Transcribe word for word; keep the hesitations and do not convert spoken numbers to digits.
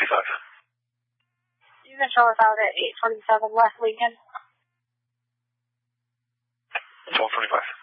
twenty-five. You can show us out at eight twenty-seven West Lincoln. twelve twenty-five.